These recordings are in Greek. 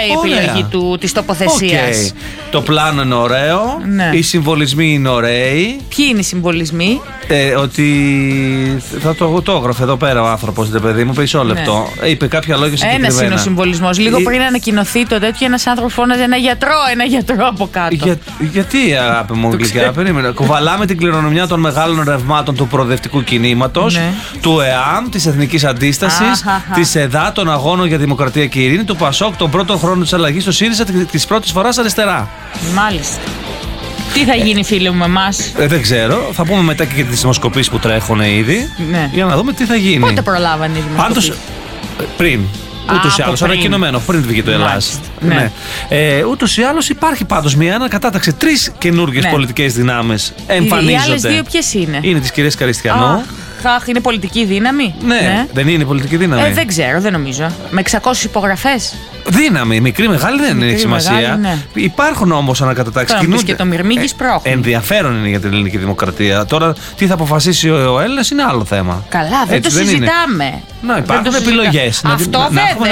η επιλογή της τοποθεσίας. Το πλάνο είναι ωραίο. Ναι. Οι συμβολισμοί είναι ωραίοι. Ποιοι είναι οι συμβολισμοί? Ότι θα το έγραφε εδώ πέρα ο άνθρωπος, παιδί μου, μισό λεπτό. Ναι. Είπε κάποια λόγια συγκεκριμένα. Ένας είναι ο συμβολισμός. Λίγο πριν ανακοινωθεί το τέτοιο, ένας άνθρωπος φώναζε ένα γιατρό από κάτω. Γιατί, αγάπη μου, γλυκιά, περίμενα. Κουβαλάμε την κληρονομιά των μεγάλων ρευμάτων του προοδευτικού κινήματος, του ΕΑΜ, της Εθνικής Αντίστασης, της ΕΔΑ, των Αγώνων για Δημοκρατία και Ειρήνη, του ΠΑΣΟΚ, τον πρώτο χρόνο της αλλαγής του ΣΥΡΙΖΑ, της πρώτης φοράς αριστερά. Μάλιστα. Τι θα γίνει, φίλε μου, με εμάς? Δεν ξέρω. Θα πούμε μετά και τις δημοσκοπήσεις που τρέχουν ήδη. Ναι. Για να δούμε τι θα γίνει. Πότε προλάβανε οι δημοσκοπήσεις? Πάντως, πριν. Ούτως ή άλλως, ανακοινωμένο πριν βγει το Ελλάς. Ναι. Ούτως ή άλλως υπάρχει πάντως μια ανακατάταξη. 3 καινούργιες πολιτικές δυνάμεις εμφανίζονται. Οι άλλες 2 ποιες είναι? Είναι της κυρίας Καριστιανού. Είναι πολιτική δύναμη. Ναι. Δεν είναι πολιτική δύναμη. Δεν ξέρω, δεν νομίζω. Με 600 υπογραφές. Δύναμη, μικρή, μεγάλη δεν έχει σημασία. Μεγάλη, ναι. Υπάρχουν όμως ανακατατάξεις. Και το Μυρμήγκης πρόχνει. Ενδιαφέρον είναι για την ελληνική δημοκρατία. Τώρα, τι θα αποφασίσει ο Έλληνας είναι άλλο θέμα. Καλά, δεν το συζητάμε. Να υπάρχουν επιλογές. Αυτό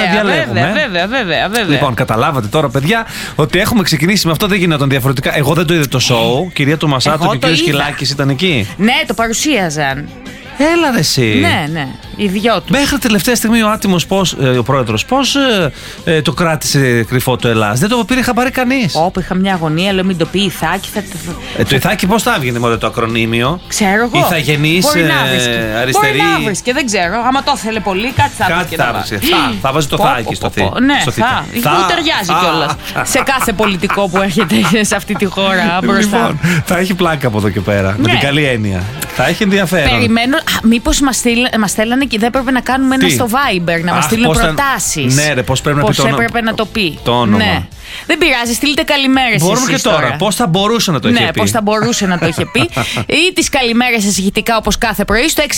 βέβαια. Λοιπόν, καταλάβατε τώρα, παιδιά, ότι έχουμε ξεκινήσει με αυτό, δεν γινόταν διαφορετικά. Εγώ δεν το είδα το show. Κυρία του Μασάτου και ο κύριος Σκυλάκης ήταν εκεί. Ναι, το παρουσίαζαν. Έλα ρε εσύ. Ναι, οι δυο τους. Μέχρι τελευταία στιγμή ο άτιμος ο πρόεδρος πώς το κράτησε κρυφό το Ελλάς? Δεν το πήρε χαμπάρι κανείς. Όπου είχα μια αγωνία, λέω μην το πει Ιθάκη. Το Ιθάκη πώς θα έβγαινε μόνο το ακρονίμιο? Ξέρω εγώ. Ηθαγενής αριστερή. Μπορεί να βρίσκε, δεν ξέρω. Άμα το ήθελε πολύ, κάτι θα βρίσκε. Θα βάζει το Θάκη στο θή. Ναι, θα ταιριάζει κιόλας σε κάθε πολιτικό που έρχεται σε αυτή τη χώρα μπροστά. Λοιπόν, θα έχει πλάκα από εδώ και πέρα. Με την καλή έννοια. Θα έχει ενδιαφέρον. Περιμένω. Μήπως μας στέλνανε και δεν έπρεπε να κάνουμε ένα στο Viber, να μας στείλουν προτάσεις. Ναι, ρε, πώς πρέπει να το πει. Το όνομα. Ναι. Δεν πειράζει, στείλτε καλημέρες. Μπορούμε και τώρα. Πώς θα μπορούσε να το είχε πει? Ναι, πώς θα μπορούσε να το είχε πει. Ή τις καλημέρες σας ηχητικά όπως κάθε πρωί στο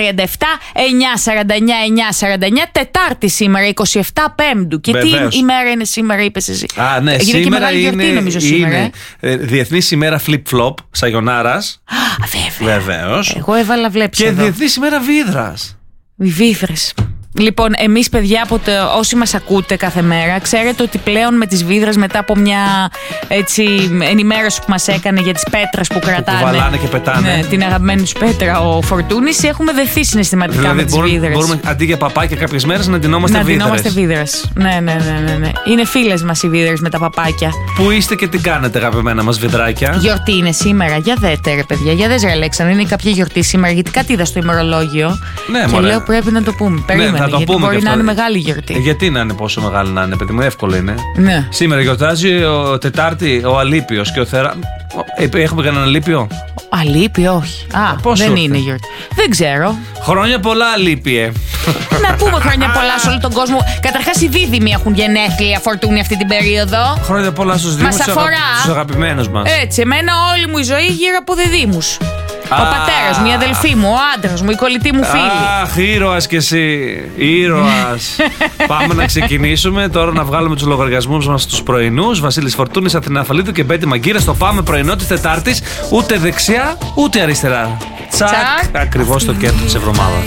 6937-949-949. Τετάρτη σήμερα, 27 Πέμπτου. Και τι ημέρα είναι σήμερα, είπες εσύ? Ναι, είναι και μεγάλη γιορτή, νομίζω σήμερα. Διεθνής ημέρα flip-flop, Σαγιονάρας. Βεβαίως. Εγώ έβαλα, βλέπεις. Και διεθνής ημέρα Βίδρας. Βίδρες. Λοιπόν, εμείς παιδιά, όσοι μας ακούτε κάθε μέρα, ξέρετε ότι πλέον με τις Βίδρες, μετά από μια ενημέρωση που μας έκανε για τις πέτρες που κρατάνε. Που βαλάνε και πετάνε. Ναι, την αγαπημένη τους πέτρα ο Φορτούνης, έχουμε δεθεί συναισθηματικά δηλαδή, με τις Βίδρες. Μπορούμε αντί για παπάκια κάποιες μέρες να ντυνόμαστε Βίδρες. Να ντυνόμαστε Βίδρες. Ναι. Είναι φίλες μας οι Βίδρες με τα παπάκια. Πού είστε και τι κάνετε, αγαπημένα μας Βιδράκια? Γιορτή είναι σήμερα. Για δέτε, ρε παιδιά, για δες, ρε Αλέξανδρο, είναι κάποια γιορτή σήμερα? Γιατί κάτι είδα στο ημερολόγιο. Ναι, και λέω πρέπει να το πούμε. Περίμενε. Γιατί μπορεί να είναι μεγάλη γιορτή. Γιατί να είναι, πόσο μεγάλη να είναι, παιδί μου, εύκολο είναι. Ναι. Σήμερα γιορτάζει ο Τετάρτη ο Αλίπιος και ο Έχουμε κανένα Αλίπιο? Αλίπιο, όχι. Δεν είναι γιορτή. Δεν ξέρω. Χρόνια πολλά, Αλίπιε. Να πούμε χρόνια πολλά σε όλο τον κόσμο. Καταρχάς, οι δίδυμοι έχουν γενέθλια, Φορτούνη, αυτή την περίοδο. Χρόνια πολλά στους δίδυμους, στους αγαπημένους μας. Έτσι, εμένα όλη μου η ζωή γύρω από διδύμους. Ο πατέρας μου, η αδελφή μου, ο άντρας μου, η κολλητή μου φίλη. Αχ, ήρωας κι εσύ. Ήρωας. Πάμε να ξεκινήσουμε τώρα να βγάλουμε τους λογαριασμούς μας στους πρωινούς. Βασίλης Φορτούνης, Αθηνά Αφαλίδου και Μπέτη Μαγκύρας. Το πάμε πρωινό της Τετάρτης. Ούτε δεξιά, ούτε αριστερά. Τσακ. Ακριβώς το κέντρο της εβδομάδας.